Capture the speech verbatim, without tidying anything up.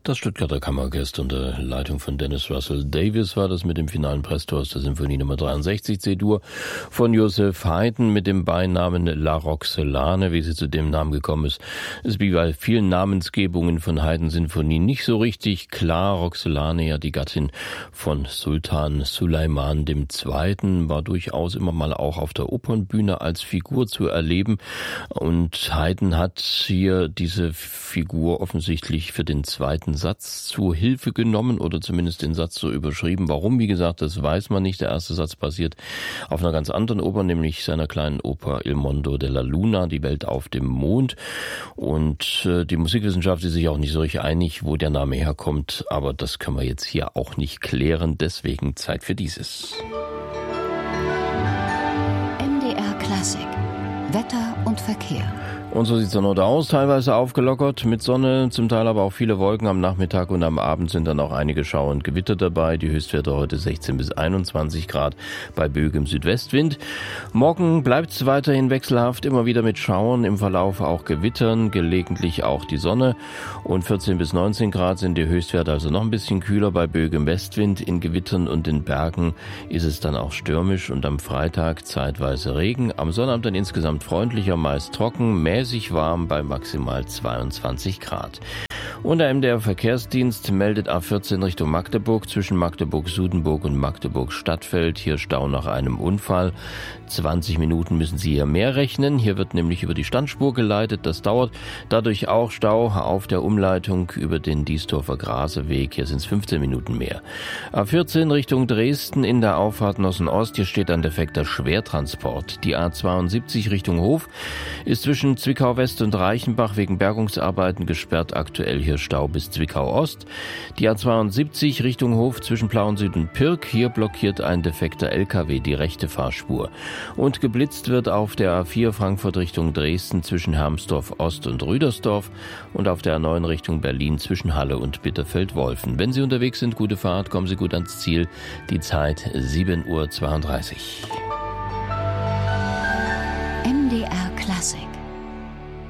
Das Stuttgarter Kammerorchester unter Leitung von Dennis Russell Davis war das mit dem finalen Presto aus der Symphonie Nummer dreiundsechzig C-Dur von Joseph Haydn mit dem Beinamen La Roxelane. Wie sie zu dem Namen gekommen ist, ist wie bei vielen Namensgebungen von Haydn-Sinfonien nicht so richtig klar. Roxelane, ja die Gattin von Sultan Suleiman der Zweite., war durchaus immer mal auch auf der Opernbühne als Figur zu erleben. Und Haydn hat hier diese Figur offensichtlich für den zweiten Satz zur Hilfe genommen oder zumindest den Satz so überschrieben. Warum, wie gesagt, das weiß man nicht. Der erste Satz basiert auf einer ganz anderen Oper, nämlich seiner kleinen Oper Il Mondo della Luna, die Welt auf dem Mond. Und äh, die Musikwissenschaft ist sich auch nicht so richtig einig, wo der Name herkommt, aber das können wir jetzt hier auch nicht klären. Deswegen Zeit für dieses. M D R Klassik. Wetter und Verkehr. Und so sieht es dann heute aus, teilweise aufgelockert mit Sonne, zum Teil aber auch viele Wolken am Nachmittag und am Abend sind dann auch einige Schauer und Gewitter dabei. Die Höchstwerte heute sechzehn bis einundzwanzig Grad bei böigem Südwestwind. Morgen bleibt es weiterhin wechselhaft, immer wieder mit Schauern, im Verlauf auch Gewittern, gelegentlich auch die Sonne. Und vierzehn bis neunzehn Grad sind die Höchstwerte, also noch ein bisschen kühler bei böigem Westwind. In Gewittern und den Bergen ist es dann auch stürmisch und am Freitag zeitweise Regen. Am Sonnabend dann insgesamt freundlicher, meist trocken, mäßig warm bei maximal zweiundzwanzig Grad. Und der M D R Verkehrsdienst meldet A vierzehn Richtung Magdeburg zwischen Magdeburg-Sudenburg und Magdeburg-Stadtfeld. Hier Stau nach einem Unfall. zwanzig Minuten müssen Sie hier mehr rechnen. Hier wird nämlich über die Standspur geleitet. Das dauert. Dadurch auch Stau auf der Umleitung über den Diesdorfer Graseweg. Hier sind es fünfzehn Minuten mehr. A vierzehn Richtung Dresden in der Auffahrt Nossen-Ost. Hier steht ein defekter Schwertransport. Die A zweiundsiebzig Richtung Hof ist zwischen Zwickau-West und Reichenbach wegen Bergungsarbeiten gesperrt. Aktuell hier Stau bis Zwickau-Ost. Die A zweiundsiebzig Richtung Hof zwischen Plauensüd und Pirk. Hier blockiert ein defekter L K W die rechte Fahrspur. Und geblitzt wird auf der A vier Frankfurt Richtung Dresden zwischen Hermsdorf Ost und Rüdersdorf und auf der A neun Richtung Berlin zwischen Halle und Bitterfeld-Wolfen. Wenn Sie unterwegs sind, gute Fahrt, kommen Sie gut ans Ziel. Die Zeit sieben Uhr zweiunddreißig. M D R Klassik.